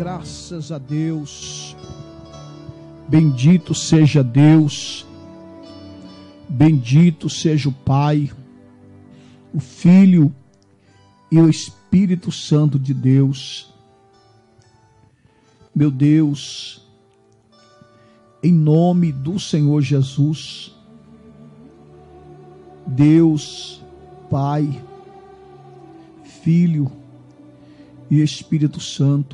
Graças a Deus. Bendito seja Deus. Bendito seja o Pai, o Filho e o Espírito Santo de Deus. Meu Deus, em nome do Senhor Jesus, Deus, Pai, Filho e Espírito Santo,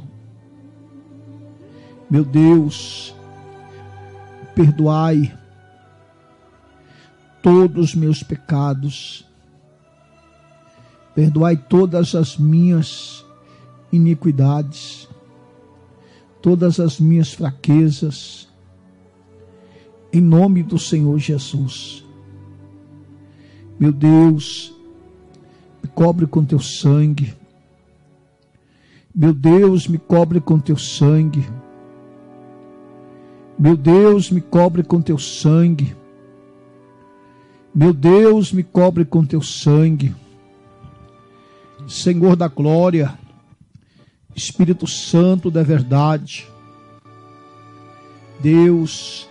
meu Deus, perdoai todos os meus pecados, perdoai todas as minhas iniquidades, todas as minhas fraquezas, em nome do Senhor Jesus. Meu Deus, me cobre com teu sangue. Meu Deus, me cobre com teu sangue. Meu Deus, me cobre com teu sangue. Meu Deus, me cobre com teu sangue. Senhor da glória, Espírito Santo da verdade, Deus,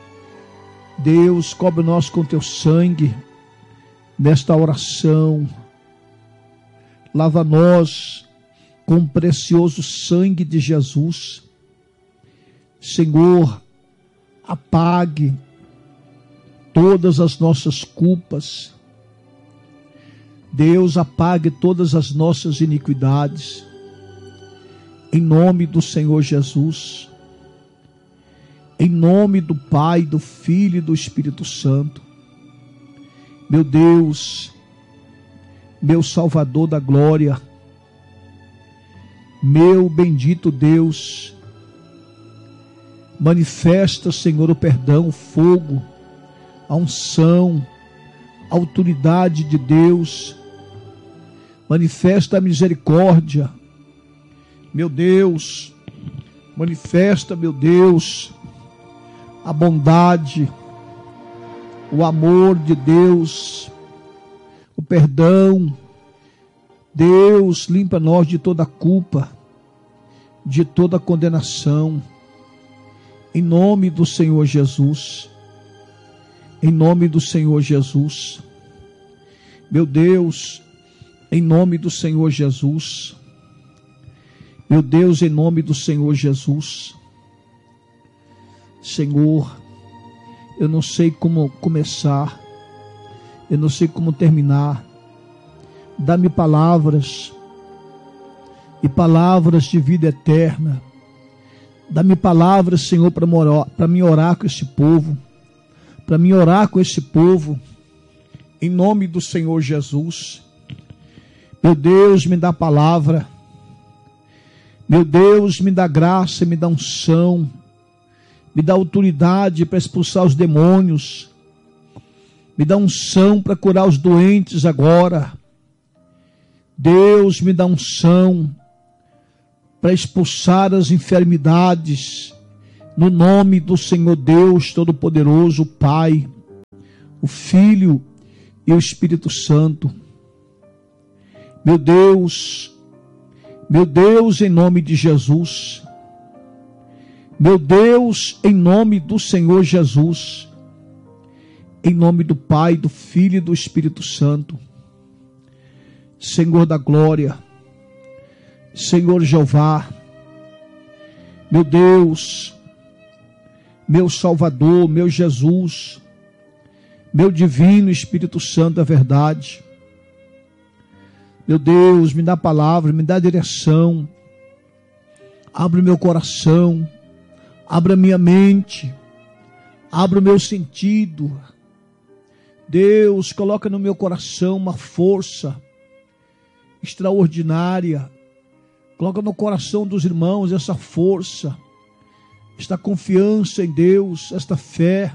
cobre nós com teu sangue nesta oração. Lava nós com o precioso sangue de Jesus. Senhor, apague todas as nossas culpas. Deus, apague todas as nossas iniquidades. Em nome do Senhor Jesus. Em nome do Pai, do Filho e do Espírito Santo. Meu Deus, meu Salvador da glória, meu bendito Deus, manifesta, Senhor, o perdão, o fogo, a unção, a autoridade de Deus, manifesta a misericórdia, meu Deus, manifesta, meu Deus, a bondade, o amor de Deus, o perdão. Deus, limpa nós de toda culpa, de toda condenação, em nome do Senhor Jesus. Em nome do Senhor Jesus. Meu Deus, em nome do Senhor Jesus. Meu Deus, em nome do Senhor Jesus. Senhor, eu não sei como começar, eu não sei como terminar. Dá-me palavras, e palavras de vida eterna. Dá-me palavras, Senhor, para me orar com esse povo, para me orar com esse povo, em nome do Senhor Jesus. Meu Deus, me dá palavra. Meu Deus, me dá graça, me dá unção, me dá autoridade para expulsar os demônios, me dá unção para curar os doentes agora. Deus, me dá unção para expulsar as enfermidades, no nome do Senhor Deus Todo-Poderoso, o Pai, o Filho e o Espírito Santo. Meu Deus, em nome de Jesus, meu Deus, em nome do Senhor Jesus, em nome do Pai, do Filho e do Espírito Santo. Senhor da glória, Senhor Jeová, meu Deus, meu Salvador, meu Jesus, meu divino Espírito Santo da verdade. Meu Deus, me dá palavra, me dá direção, abre o meu coração, abre a minha mente, abre o meu sentido. Deus, coloca no meu coração uma força extraordinária. Coloca no coração dos irmãos essa força, esta confiança em Deus, esta fé.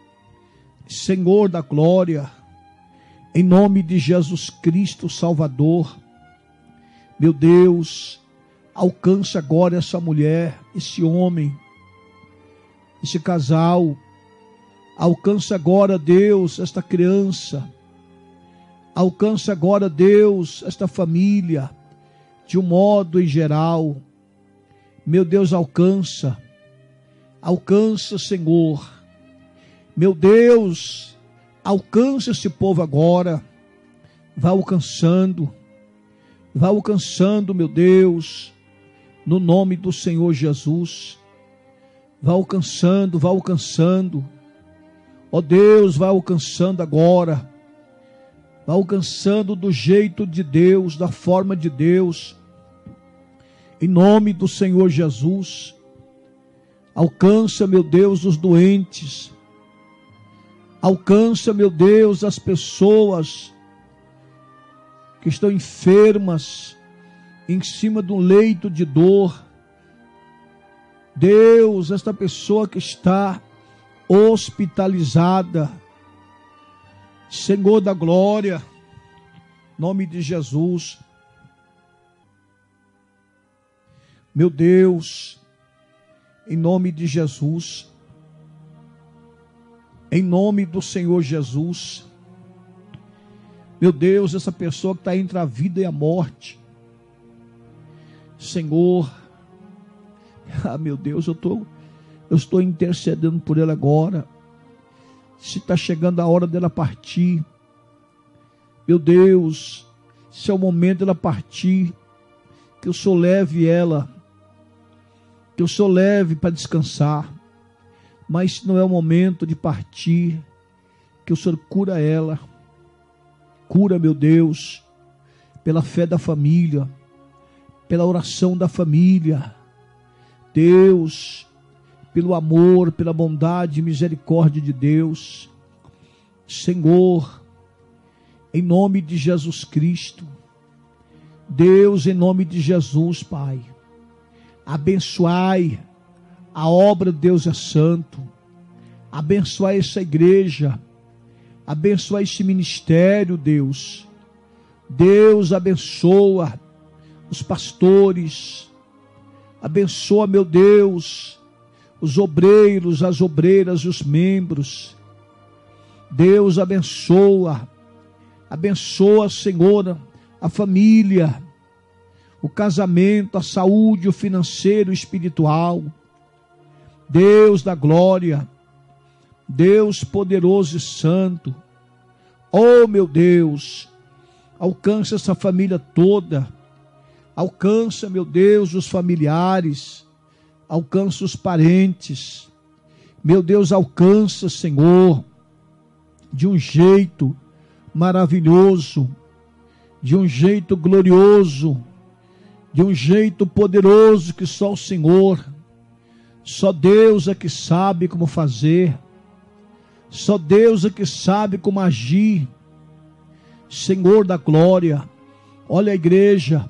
Senhor da glória, em nome de Jesus Cristo Salvador, meu Deus, alcança agora essa mulher, esse homem, esse casal. Alcança agora, Deus, esta criança. Alcança agora, Deus, esta família, de um modo em geral. Meu Deus, alcança, Senhor. Meu Deus, alcança esse povo agora. Vai alcançando, meu Deus, no nome do Senhor Jesus. Vai alcançando. Ó Deus, vai alcançando agora. Vai alcançando do jeito de Deus, da forma de Deus. Em nome do Senhor Jesus. Alcança, meu Deus, os doentes. Alcança, meu Deus, as pessoas que estão enfermas, em cima de um leito de dor. Deus, esta pessoa que está hospitalizada, Senhor da glória, em nome de Jesus. Meu Deus, em nome de Jesus, em nome do Senhor Jesus. Meu Deus, essa pessoa que está entre a vida e a morte, Senhor, meu Deus, eu estou intercedendo por ela agora. Se está chegando a hora dela partir, meu Deus, se é o momento dela partir, que o Senhor leve ela, que o Senhor leve para descansar. Mas se não é o momento de partir, que o Senhor cura ela. Cura, meu Deus, pela fé da família, pela oração da família. Deus, pelo amor, pela bondade e misericórdia de Deus. Senhor, em nome de Jesus Cristo, Deus, em nome de Jesus, Pai, abençoai a obra de Deus é santo, abençoai essa igreja, abençoai esse ministério, Deus. Deus, abençoa os pastores, abençoa, meu Deus, os obreiros, as obreiras e os membros. Deus, abençoa, Senhor, a família, o casamento, a saúde, o financeiro, o espiritual. Deus da glória, Deus poderoso e santo, oh meu Deus, alcança essa família toda, alcança, meu Deus, os familiares, alcança os parentes, meu Deus, alcança, Senhor, de um jeito maravilhoso, de um jeito glorioso, de um jeito poderoso que só o Senhor, só Deus é que sabe como fazer, só Deus é que sabe como agir. Senhor da glória, olha a igreja,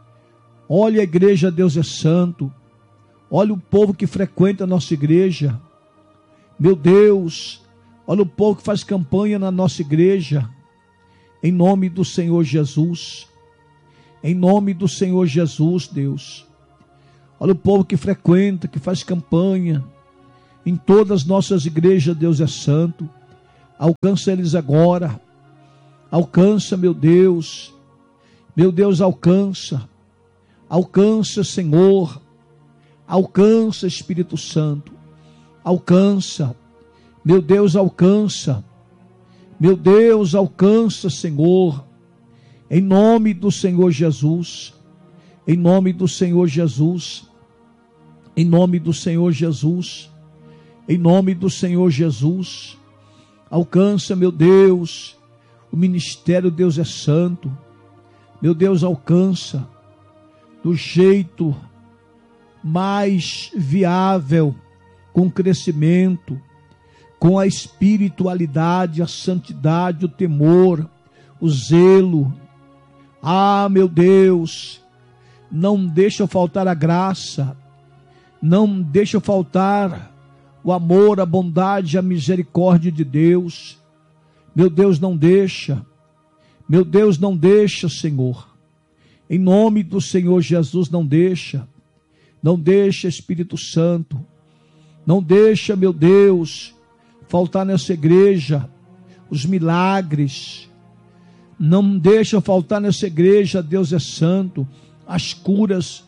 Deus é santo, olha o povo que frequenta a nossa igreja, meu Deus, olha o povo que faz campanha na nossa igreja, em nome do Senhor Jesus, em nome do Senhor Jesus, Deus. Olha o povo que frequenta, que faz campanha em todas as nossas igrejas, Deus é santo. Alcança eles agora. Alcança, meu Deus. Meu Deus, alcança. Alcança, Senhor. Alcança, Espírito Santo. Alcança. Meu Deus, alcança. Meu Deus, alcança, Senhor. Em nome do Senhor Jesus. Em nome do Senhor Jesus. Em nome do Senhor Jesus, em nome do Senhor Jesus, alcança, meu Deus, o ministério Deus é santo, meu Deus, alcança, do jeito mais viável, com crescimento, com a espiritualidade, a santidade, o temor, o zelo. Ah, meu Deus, não deixa faltar a graça, não deixa faltar o amor, a bondade, a misericórdia de Deus. Meu Deus, não deixa. Meu Deus, não deixa, Senhor. Em nome do Senhor Jesus, não deixa. Não deixa, Espírito Santo. Não deixa, meu Deus, faltar nessa igreja os milagres. Não deixa faltar nessa igreja, Deus é santo, as curas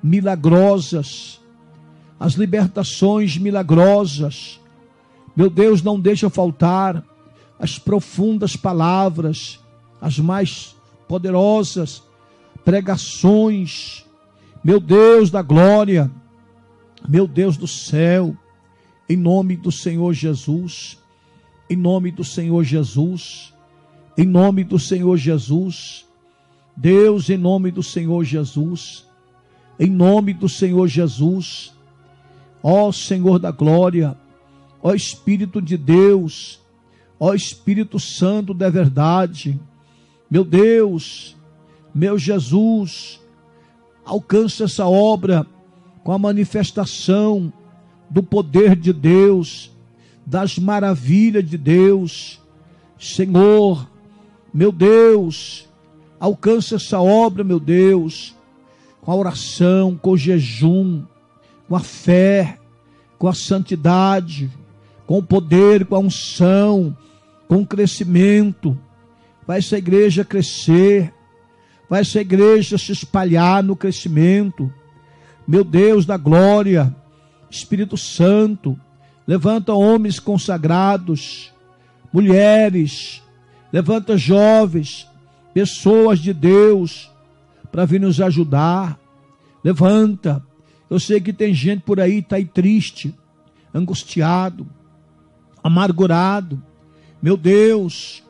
milagrosas, as libertações milagrosas. Meu Deus, não deixa faltar as profundas palavras, as mais poderosas pregações. Meu Deus da glória, meu Deus do céu, em nome do Senhor Jesus, em nome do Senhor Jesus, em nome do Senhor Jesus, Deus, em nome do Senhor Jesus, em nome do Senhor Jesus, ó Senhor da glória, ó Espírito de Deus, ó Espírito Santo da verdade, meu Deus, meu Jesus, alcança essa obra com a manifestação do poder de Deus, das maravilhas de Deus. Senhor, meu Deus, alcança essa obra, meu Deus, com a oração, com o jejum, com a fé, com a santidade, com o poder, com a unção, com o crescimento. Vai essa igreja crescer, vai essa igreja se espalhar no crescimento. Meu Deus da glória, Espírito Santo, levanta homens consagrados, mulheres, levanta jovens, pessoas de Deus, para vir nos ajudar. Levanta. Eu sei que tem gente por aí, está aí triste, angustiado, amargurado. Meu Deus,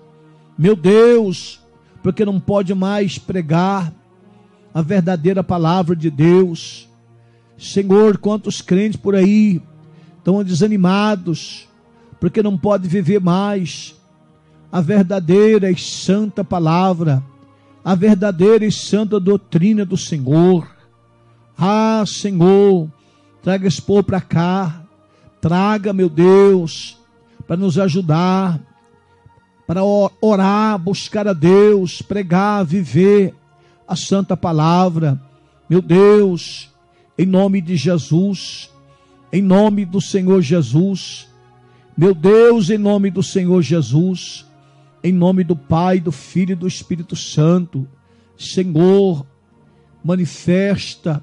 porque não pode mais pregar a verdadeira palavra de Deus. Senhor, quantos crentes por aí estão desanimados, porque não pode viver mais a verdadeira e santa palavra, a verdadeira e santa doutrina do Senhor. Ah, Senhor, traga esse povo para cá, traga, meu Deus, para nos ajudar, para orar, buscar a Deus, pregar, viver a santa palavra. Meu Deus, em nome de Jesus, em nome do Senhor Jesus, meu Deus, em nome do Senhor Jesus, em nome do Pai, do Filho e do Espírito Santo, Senhor, manifesta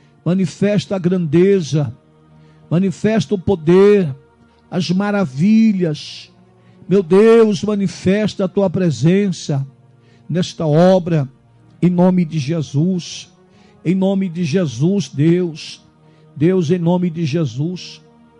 a grandeza, manifesta o poder, as maravilhas. Meu Deus, manifesta a tua presença nesta obra, em nome de Jesus, em nome de Jesus, Deus, em nome de Jesus,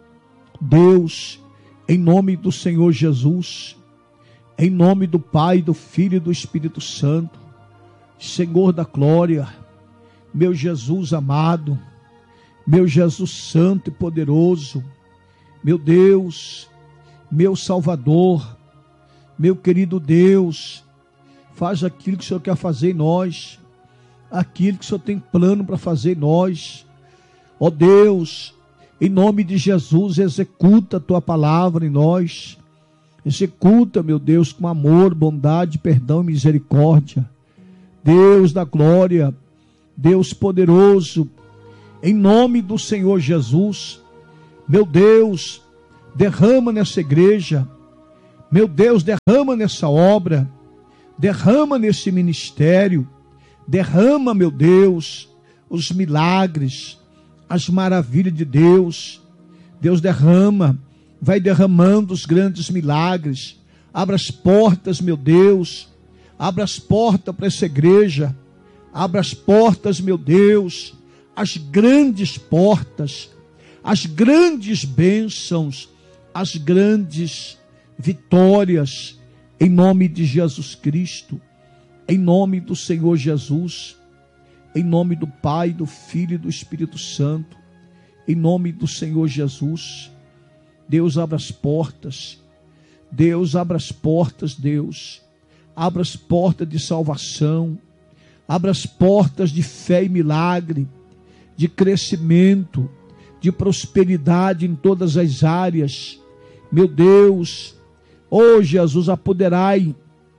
Deus, em nome do Senhor Jesus, em nome do Pai, do Filho e do Espírito Santo, Senhor da glória, meu Jesus amado, meu Jesus santo e poderoso, meu Deus, meu Salvador, meu querido Deus, faz aquilo que o Senhor quer fazer em nós, aquilo que o Senhor tem plano para fazer em nós. Ó Deus, em nome de Jesus, executa a tua palavra em nós, executa, meu Deus, com amor, bondade, perdão e misericórdia. Deus da glória, Deus poderoso, em nome do Senhor Jesus, meu Deus, derrama nessa igreja, meu Deus, derrama nessa obra, derrama nesse ministério, derrama, meu Deus, os milagres, as maravilhas de Deus. Deus derrama, vai derramando os grandes milagres. Abra as portas, meu Deus, abra as portas para essa igreja, abra as portas, meu Deus, as grandes portas, as grandes bênçãos, as grandes vitórias, em nome de Jesus Cristo, em nome do Senhor Jesus, em nome do Pai, do Filho e do Espírito Santo, em nome do Senhor Jesus. Deus, abra as portas, Deus, abra as portas, Deus, abra as portas de salvação, abra as portas de fé e milagre, de crescimento, de prosperidade em todas as áreas. Meu Deus, oh Jesus, apoderai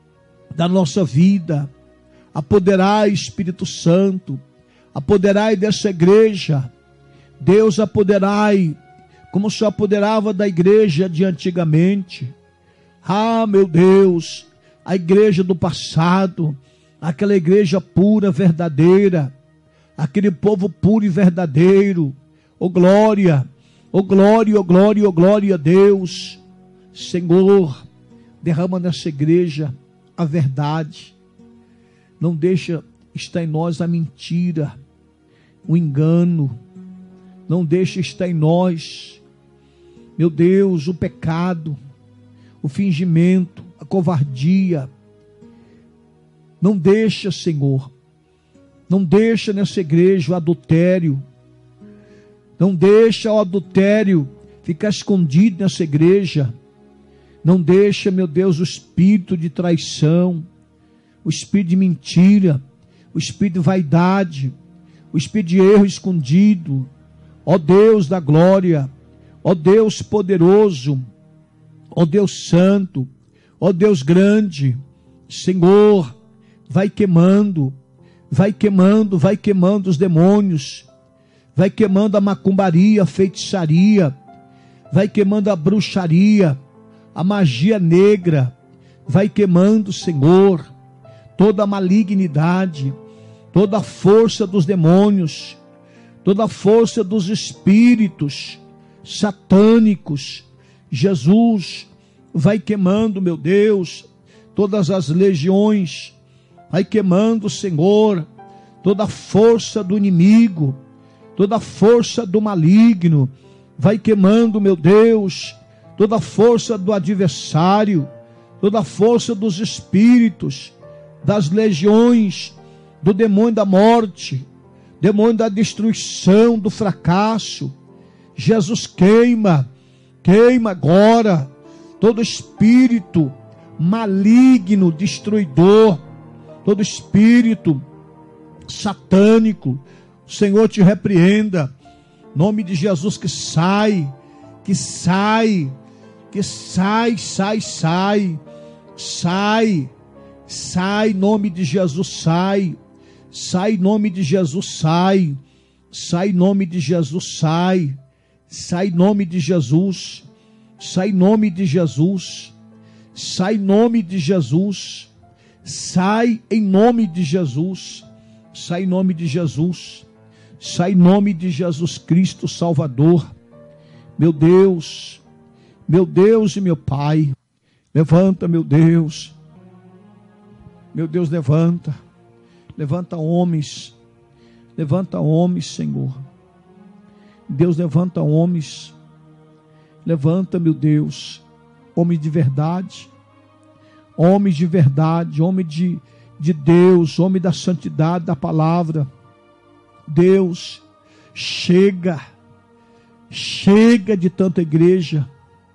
da nossa vida, apoderai, Espírito Santo, apoderai dessa igreja. Deus, apoderai, como o Senhor apoderava da igreja de antigamente. Ah, meu Deus, a igreja do passado, aquela igreja pura, verdadeira, aquele povo puro e verdadeiro. Oh glória, oh glória, oh glória, oh glória a Deus. Senhor, derrama nessa igreja a verdade. Não deixa estar em nós a mentira, o engano. Não deixa estar em nós, meu Deus, o pecado, o fingimento, a covardia. Não deixa, Senhor. Não deixa nessa igreja o adultério. Não deixa o adultério ficar escondido nessa igreja. Não deixa, meu Deus, o espírito de traição, o espírito de mentira, o espírito de vaidade, o espírito de erro escondido. Ó Deus da glória, ó Deus poderoso, ó Deus santo, ó Deus grande, Senhor, vai queimando, vai queimando, vai queimando os demônios, vai queimando a macumbaria, a feitiçaria, vai queimando a bruxaria, a magia negra, vai queimando, Senhor, toda a malignidade, toda a força dos demônios, toda a força dos espíritos satânicos. Jesus, vai queimando, meu Deus, todas as legiões, vai queimando, Senhor, toda a força do inimigo, toda a força do maligno, vai queimando, meu Deus, toda a força do adversário, toda a força dos espíritos, das legiões, do demônio da morte, demônio da destruição, do fracasso. Jesus, queima, queima agora todo espírito maligno, destruidor, todo espírito satânico. O Senhor te repreenda, em nome de Jesus, que sai, que sai, que sai, sai, sai, sai, sai, em nome de Jesus, sai. Sai em nome de Jesus, sai. Sai em nome de Jesus, sai. Sai em nome de Jesus. Sai em nome de Jesus. Sai em nome de Jesus. Sai em nome de Jesus. Sai em nome de Jesus. Sai em nome de Jesus Cristo Salvador. Meu Deus e meu Pai, levanta, meu Deus. Meu Deus, levanta. Levanta homens, Senhor. Deus, levanta homens, levanta, meu Deus, homens de verdade, homem de Deus, homem da santidade da palavra. Deus, chega de tanta igreja,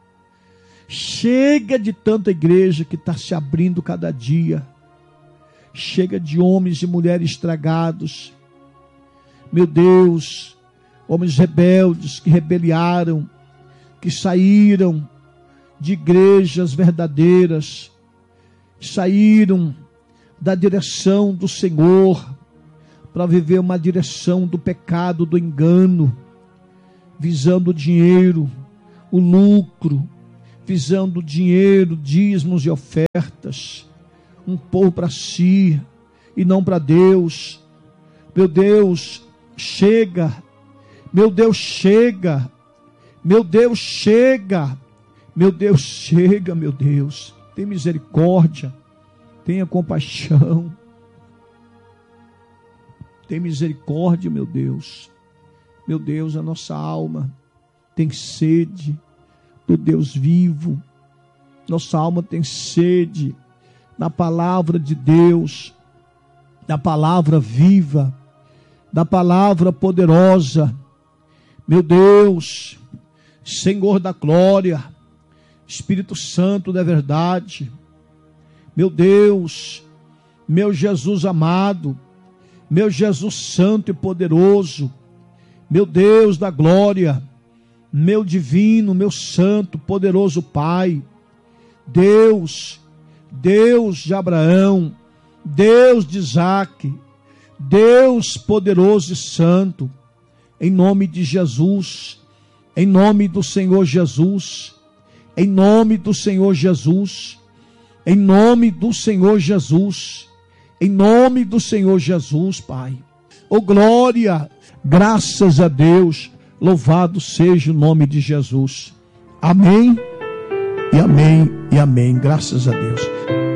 chega de tanta igreja que está se abrindo cada dia. Chega de homens e mulheres estragados, meu Deus, homens rebeldes que rebeliaram, que saíram de igrejas verdadeiras, saíram da direção do Senhor para viver uma direção do pecado, do engano, visando o dinheiro, o lucro, visando o dinheiro, dízimos e ofertas, um povo para si e não para Deus. Meu Deus, chega. Meu Deus, chega. Meu Deus, chega. Meu Deus, chega, meu Deus. Tem misericórdia. Tenha compaixão. Tem misericórdia, meu Deus. Meu Deus, a nossa alma tem sede do Deus vivo. Nossa alma tem sede da palavra de Deus, da palavra viva, da palavra poderosa. Meu Deus, Senhor da glória, Espírito Santo da verdade, meu Deus, meu Jesus amado, meu Jesus santo e poderoso, meu Deus da glória, meu divino, meu santo, poderoso Pai, Deus de Abraão, Deus de Isaque, Deus poderoso e santo, em nome de Jesus, em nome do Senhor Jesus, em nome do Senhor Jesus, em nome do Senhor Jesus, em nome do Senhor Jesus, Pai. Oh glória, graças a Deus, louvado seja o nome de Jesus. Amém, e amém, e amém, graças a Deus.